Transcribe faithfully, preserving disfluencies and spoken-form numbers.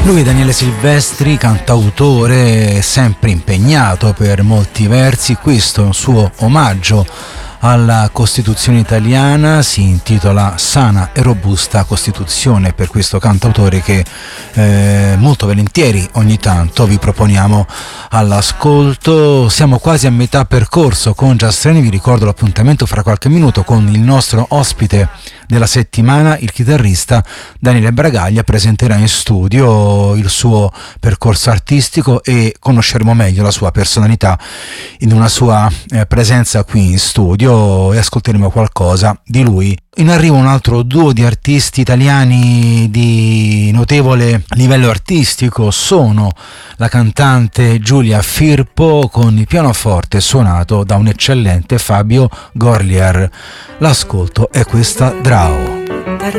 Lui, Daniele Silvestri, cantautore sempre impegnato per molti versi, questo è un suo omaggio alla Costituzione italiana, si intitola Sana e robusta Costituzione, per questo cantautore che eh, molto volentieri ogni tanto vi proponiamo all'ascolto. Siamo quasi a metà percorso con Just Training, vi ricordo l'appuntamento fra qualche minuto con il nostro ospite della settimana, il chitarrista Daniele Bragaglia. Presenterà in studio il suo percorso artistico e conosceremo meglio la sua personalità in una sua eh, presenza qui in studio, e ascolteremo qualcosa di lui. In arrivo un altro duo di artisti italiani di notevole livello artistico, sono la cantante Giulia Firpo con il pianoforte suonato da un eccellente Fabio Gorlier. L'ascolto è questa Drao.